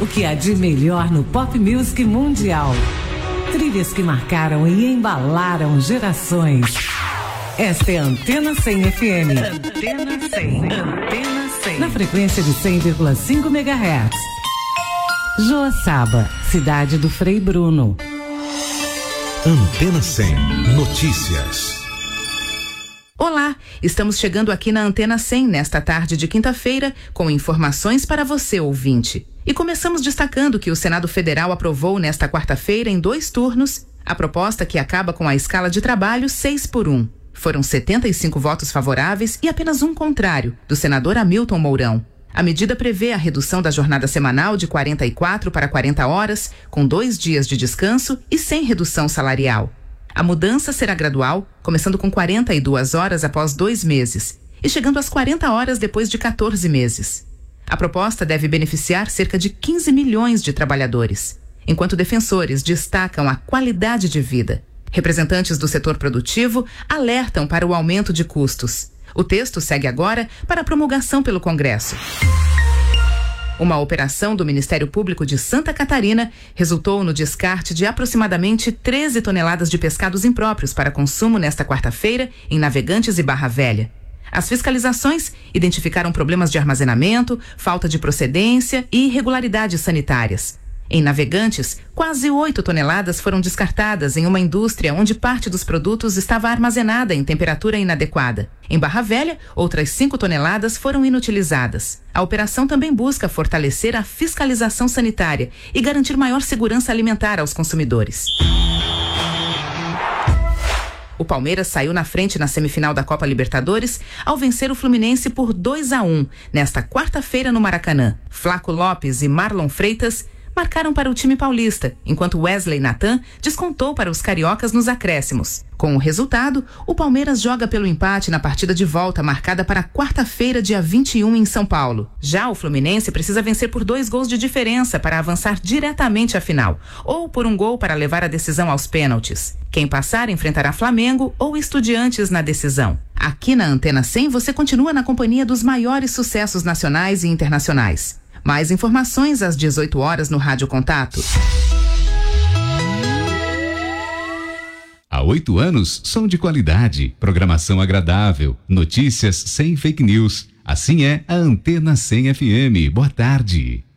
O que há de melhor no pop music mundial. Trilhas que marcaram e embalaram gerações. Esta é a Antena 100 FM. Antena 100. Antena 100. Na frequência de 100,5 MHz. Joaçaba, cidade do Frei Bruno. Antena 100 Notícias. Olá, estamos chegando aqui na Antena 100 nesta tarde de quinta-feira com informações para você, ouvinte. E começamos destacando que o Senado Federal aprovou nesta quarta-feira, em 2 turnos, a proposta que acaba com a escala de trabalho 6x1. Foram 75 votos favoráveis e apenas um contrário, do senador Hamilton Mourão. A medida prevê a redução da jornada semanal de 44 para 40 horas, com 2 dias de descanso e sem redução salarial. A mudança será gradual, começando com 42 horas após 2 meses e chegando às 40 horas depois de 14 meses. A proposta deve beneficiar cerca de 15 milhões de trabalhadores, enquanto defensores destacam a qualidade de vida. Representantes do setor produtivo alertam para o aumento de custos. O texto segue agora para a promulgação pelo Congresso. Uma operação do Ministério Público de Santa Catarina resultou no descarte de aproximadamente 13 toneladas de pescados impróprios para consumo nesta quarta-feira em Navegantes e Barra Velha. As fiscalizações identificaram problemas de armazenamento, falta de procedência e irregularidades sanitárias. Em Navegantes, quase 8 toneladas foram descartadas em uma indústria onde parte dos produtos estava armazenada em temperatura inadequada. Em Barra Velha, outras 5 toneladas foram inutilizadas. A operação também busca fortalecer a fiscalização sanitária e garantir maior segurança alimentar aos consumidores. O Palmeiras saiu na frente na semifinal da Copa Libertadores ao vencer o Fluminense por 2-1 nesta quarta-feira no Maracanã. Flaco Lopes e Marlon Freitas marcaram para o time paulista, enquanto Wesley Natan descontou para os cariocas nos acréscimos. Com o resultado, o Palmeiras joga pelo empate na partida de volta marcada para quarta-feira, dia 21, em São Paulo. Já o Fluminense precisa vencer por 2 gols de diferença para avançar diretamente à final, ou por 1 gol para levar a decisão aos pênaltis. Quem passar enfrentará Flamengo ou Estudiantes na decisão. Aqui na Antena 100 você continua na companhia dos maiores sucessos nacionais e internacionais. Mais informações às 18 horas no Rádio Contato. Há 8 anos, som de qualidade, programação agradável, notícias sem fake news. Assim é a Antena 100 FM. Boa tarde.